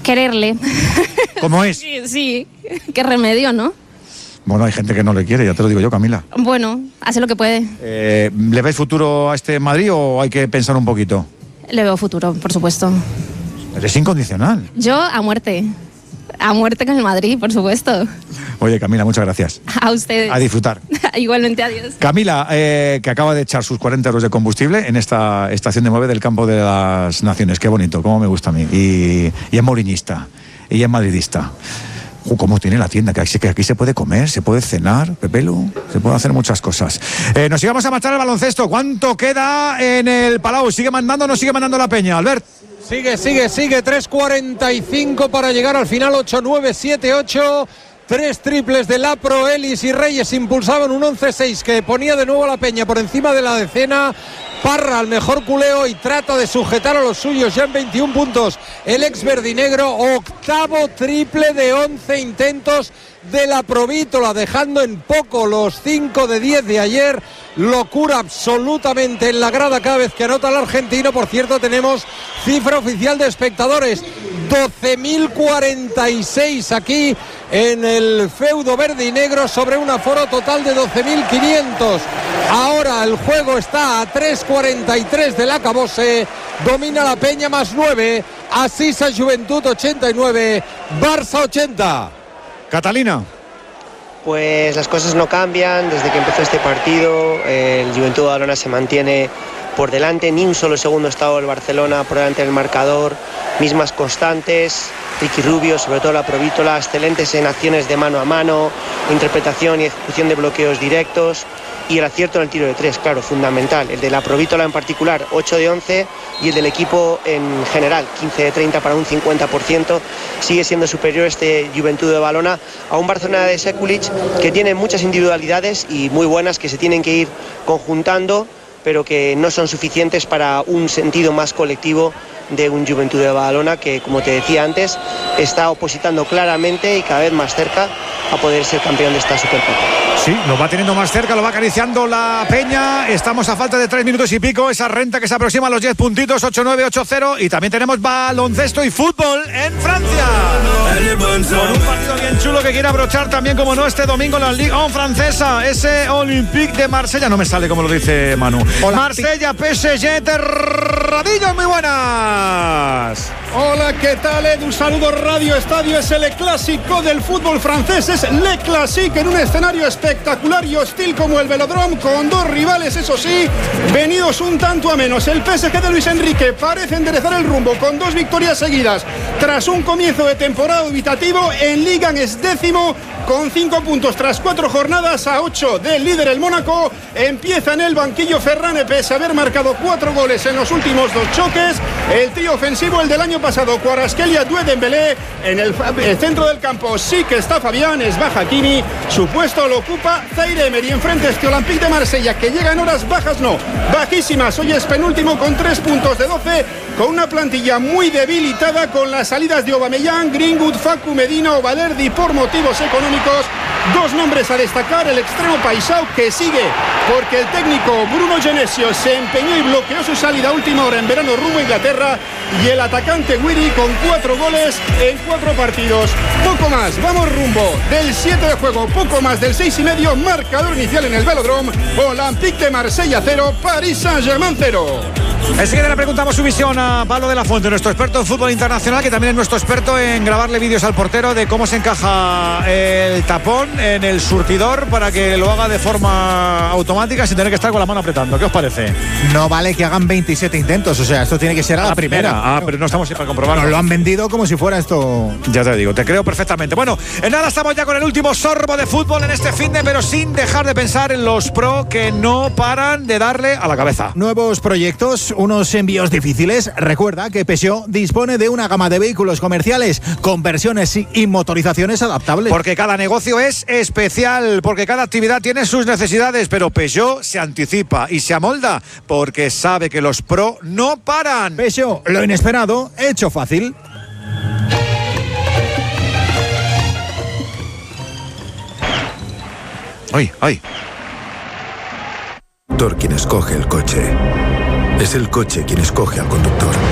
Quererle. ¿Cómo es? Sí, qué remedio, ¿no? Bueno, hay gente que no le quiere, ya te lo digo yo, Camila. Bueno, hace lo que puede. ¿Le ves futuro a este Madrid o hay que pensar un poquito? Le veo futuro, por supuesto. Eres incondicional. Yo a muerte. A muerte con el Madrid, por supuesto. Oye, Camila, muchas gracias. A ustedes. A disfrutar. Igualmente, adiós. Camila, que acaba de echar sus 40 euros de combustible en esta estación de Move del Campo de las Naciones. Qué bonito, cómo me gusta a mí. Y es mouriñista, y es madridista. Cómo tiene la tienda, que aquí se puede comer, se puede cenar, Pepelu, se puede hacer muchas cosas. Nos íbamos a marchar al baloncesto. ¿Cuánto queda en el Palau? ¿Sigue mandando o no sigue mandando la Peña, Albert? Sigue, 3:45 para llegar al final, 8-9, 7-8. 3 triples de Lapro, Ellis y Reyes impulsaban un 11-6 que ponía de nuevo a la Peña por encima de la decena. Parra al mejor culeo y trata de sujetar a los suyos ya en 21 puntos. El ex verdinegro, octavo triple de 11 intentos de la Provítola, dejando en poco los 5 de 10 de ayer. Locura absolutamente en la grada cada vez que anota el argentino. Por cierto, tenemos cifra oficial de espectadores, 12.046 aquí en el feudo verde y negro sobre un aforo total de 12.500. Ahora el juego está a 3:43 del acabose. Domina la Peña más 9. Asisa Juventud 89, Barça 80. Catalina. Pues las cosas no cambian desde que empezó este partido. El Juventud de Badalona se mantiene por delante, ni un solo segundo ha estado el Barcelona por delante del marcador, mismas constantes. Ricky Rubio, sobre todo la Provítola, excelentes en acciones de mano a mano, interpretación y ejecución de bloqueos directos, y el acierto en el tiro de 3, claro, fundamental. El de la Provítola en particular, 8 de 11, y el del equipo en general, 15 de 30 para un 50%. Sigue siendo superior este Juventud de Badalona a un Barcelona de Sekulic que tiene muchas individualidades y muy buenas que se tienen que ir conjuntando, pero que no son suficientes para un sentido más colectivo de un Juventud de Badalona que, como te decía antes, está opositando claramente y cada vez más cerca a poder ser campeón de esta Supercopa. Sí, lo va teniendo más cerca, lo va acariciando la Peña. Estamos a falta de 3 minutos y pico. Esa renta que se aproxima a los 10 puntitos, 8-9, 8-0. Y también tenemos baloncesto y fútbol en Francia. Con un partido bien chulo que quiere abrochar también, como no, este domingo en la Ligue 1 francesa. Ese Olympique de Marsella, no me sale como lo dice Manu. Marsella, PSG, Terradillos, muy buenas. Hola, ¿qué tal, Edu? Un saludo, Radio Estadio. Es el clásico del fútbol francés. Es Le Classique en un escenario espectacular y hostil como el Velodrome, con dos rivales, eso sí, venidos un tanto a menos. El PSG de Luis Enrique parece enderezar el rumbo con 2 victorias seguidas tras un comienzo de temporada dubitativo. En Liga es décimo con 5 puntos tras 4 jornadas, a 8 del líder el Mónaco. Empieza en el banquillo Ferran, pese a haber marcado 4 goles en los últimos 2 choques. El trío ofensivo, el del año pasado, Kvaratskhelia, Doué, Dembélé. En el centro del campo sí que está Fabián, es Hakimi. Su puesto lo ocupa Zaire Emery. Enfrente este Olympique de Marsella, que llega en horas bajas, no, bajísimas. Hoy es penúltimo con 3 puntos de 12, con una plantilla muy debilitada, con las salidas de Aubameyang, Greenwood, Facu, Medina o Valerdi por motivos económicos. 2 nombres a destacar: el extremo Paisao, que sigue porque el técnico Bruno Genesio se empeñó y bloqueó su salida a última hora en verano rumbo a Inglaterra, y el atacante Wiri con 4 goles en 4 partidos. Poco más, vamos rumbo del 7 de juego, poco más del 6,5, marcador inicial en el Velodrome. Olympique de Marsella 0, Paris Saint-Germain 0. Enseguida le preguntamos su visión a Pablo de la Fuente, nuestro experto en fútbol internacional, que también es nuestro experto en grabarle vídeos al portero de cómo se encaja el tapón en el surtidor para que lo haga de forma automática sin tener que estar con la mano apretando. ¿Qué os parece? No vale que hagan 27 intentos, o sea, esto tiene que ser a la primera. Pero no estamos para comprobarlo. Nos lo han vendido como si fuera esto. Ya te digo, te creo perfectamente. Bueno, en nada, estamos ya con el último sorbo de fútbol en este finde, pero sin dejar de pensar en los pro que no paran de darle a la cabeza. Nuevos proyectos, unos envíos difíciles. Recuerda que Peugeot dispone de una gama de vehículos comerciales con versiones y motorizaciones adaptables. Porque cada negocio es especial, porque cada actividad tiene sus necesidades, pero Peugeot se anticipa y se amolda porque sabe que los pro no paran. Peugeot, lo inesperado, hecho fácil. ¡Ay! Quien escoge el coche. Es el coche quien escoge al conductor.